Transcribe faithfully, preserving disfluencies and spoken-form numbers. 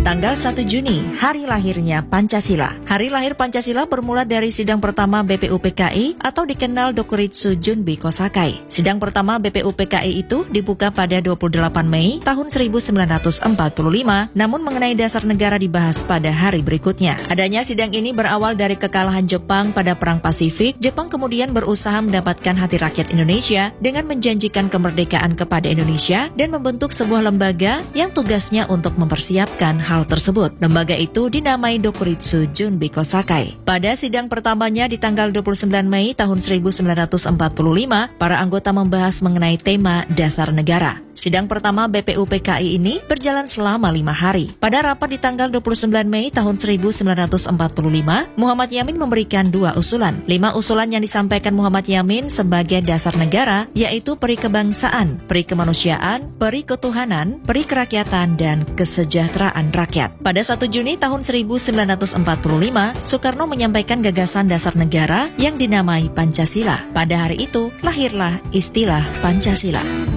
Tanggal satu Juni, hari lahirnya Pancasila. Hari lahir Pancasila bermula dari sidang pertama B P U P K I atau dikenal Dokuritsu Junbiko Sakai. Sidang pertama B P U P K I itu dibuka pada dua puluh delapan Mei tahun seribu sembilan ratus empat puluh lima, namun mengenai dasar negara dibahas pada hari berikutnya. Adanya sidang ini berawal dari kekalahan Jepang pada Perang Pasifik. Jepang kemudian berusaha mendapatkan hati rakyat Indonesia dengan menjanjikan kemerdekaan kepada Indonesia dan membentuk sebuah lembaga yang tugasnya untuk mempersiapkan hal tersebut. Lembaga itu dinamai Dokuritsu Junbiko Sakai. Pada sidang pertamanya di tanggal dua puluh sembilan Mei tahun seribu sembilan ratus empat puluh lima, para anggota membahas mengenai tema dasar negara. Sidang pertama B P U P K I ini berjalan selama lima hari. Pada rapat di tanggal dua puluh sembilan Mei tahun seribu sembilan ratus empat puluh lima, Muhammad Yamin memberikan dua usulan. Lima usulan yang disampaikan Muhammad Yamin sebagai dasar negara, yaitu peri kebangsaan, peri kemanusiaan, peri ketuhanan, peri kerakyatan, dan kesejahteraan rakyat. Pada satu Juni tahun seribu sembilan ratus empat puluh lima, Soekarno menyampaikan gagasan dasar negara yang dinamai Pancasila. Pada hari itu, lahirlah istilah Pancasila.